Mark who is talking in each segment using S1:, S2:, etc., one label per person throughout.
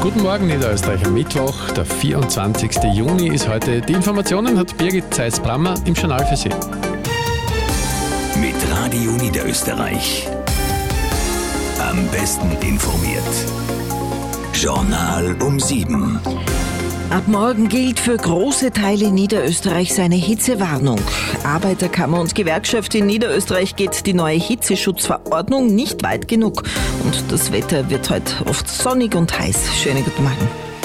S1: Guten Morgen, Niederösterreich. Am Mittwoch, der 24. Juni ist heute. Die Informationen hat Birgit Zeiss-Brammer im Journal für Sie.
S2: Mit Radio Niederösterreich. Am besten informiert. Journal um 7.
S3: Ab morgen gilt für große Teile Niederösterreichs eine Hitzewarnung. Arbeiterkammer und Gewerkschaft in Niederösterreich geht die neue Hitzeschutzverordnung nicht weit genug. Und das Wetter wird heute oft sonnig und heiß. Schönen guten Morgen.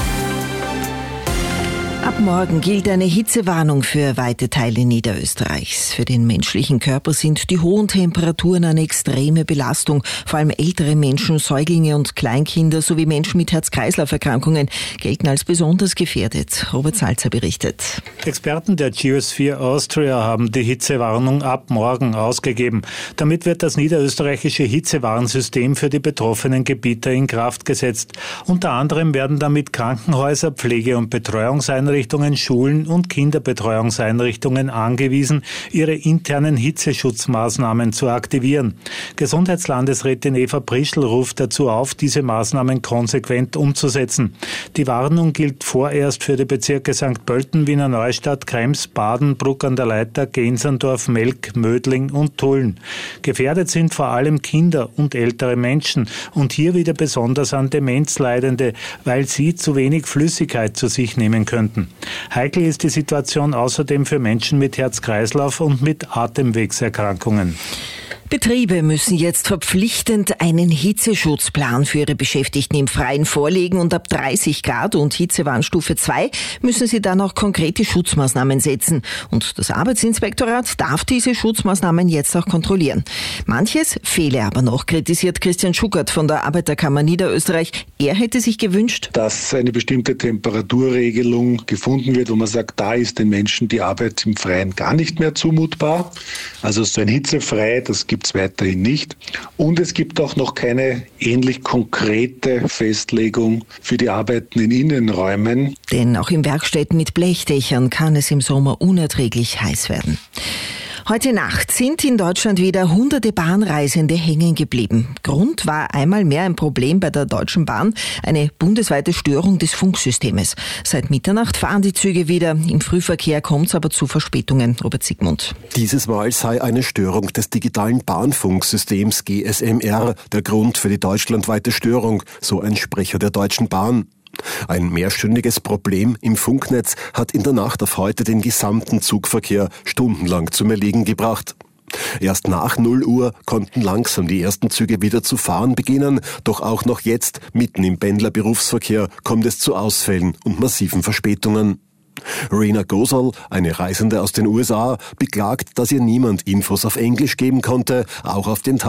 S3: Ab morgen gilt eine Hitzewarnung für weite Teile Niederösterreichs. Für den menschlichen Körper sind die hohen Temperaturen eine extreme Belastung. Vor allem ältere Menschen, Säuglinge und Kleinkinder sowie Menschen mit Herz-Kreislauf-Erkrankungen gelten als besonders gefährdet. Robert Salzer berichtet.
S4: Experten der Geosphere Austria haben die Hitzewarnung ab morgen ausgegeben. Damit wird das niederösterreichische Hitzewarnsystem für die betroffenen Gebiete in Kraft gesetzt. Unter anderem werden damit Krankenhäuser, Pflege- und Betreuungseinrichtungen, Schulen und Kinderbetreuungseinrichtungen angewiesen, ihre internen Hitzeschutzmaßnahmen zu aktivieren. Gesundheitslandesrätin Eva Prischl ruft dazu auf, diese Maßnahmen konsequent umzusetzen. Die Warnung gilt vorerst für die Bezirke St. Pölten, Wiener Neustadt, Krems, Baden, Bruck an der Leitha, Gensendorf, Melk, Mödling und Tulln. Gefährdet sind vor allem Kinder und ältere Menschen und hier wieder besonders an Demenz Leidende, weil sie zu wenig Flüssigkeit zu sich nehmen könnten. Heikel ist die Situation außerdem für Menschen mit Herz-Kreislauf und mit Atemwegserkrankungen.
S3: Betriebe müssen jetzt verpflichtend einen Hitzeschutzplan für ihre Beschäftigten im Freien vorlegen und ab 30 Grad und Hitzewarnstufe 2 müssen sie dann auch konkrete Schutzmaßnahmen setzen. Und das Arbeitsinspektorat darf diese Schutzmaßnahmen jetzt auch kontrollieren. Manches fehle aber noch, kritisiert Christian Schuckert von der Arbeiterkammer Niederösterreich. Er hätte sich gewünscht,
S5: dass eine bestimmte Temperaturregelung gefunden wird, wo man sagt, da ist den Menschen die Arbeit im Freien gar nicht mehr zumutbar. Also so ein hitzefrei, das gibt es weiterhin nicht. Und es gibt auch noch keine ähnlich konkrete Festlegung für die Arbeiten in Innenräumen.
S3: Denn auch in Werkstätten mit Blechdächern kann es im Sommer unerträglich heiß werden. Heute Nacht sind in Deutschland wieder hunderte Bahnreisende hängen geblieben. Grund war einmal mehr ein Problem bei der Deutschen Bahn, eine bundesweite Störung des Funksystems. Seit Mitternacht fahren die Züge wieder. Im Frühverkehr kommt es aber zu Verspätungen. Robert Sigmund.
S6: Dieses Mal sei eine Störung des digitalen Bahnfunksystems GSMR der Grund für die deutschlandweite Störung, so ein Sprecher der Deutschen Bahn. Ein mehrstündiges Problem im Funknetz hat in der Nacht auf heute den gesamten Zugverkehr stundenlang zum Erliegen gebracht. Erst nach 0 Uhr konnten langsam die ersten Züge wieder zu fahren beginnen, doch auch noch jetzt, mitten im Pendlerberufsverkehr, kommt es zu Ausfällen und massiven Verspätungen. Rena Gosal, eine Reisende aus den USA, beklagt, dass ihr niemand Infos auf Englisch geben konnte, auch auf den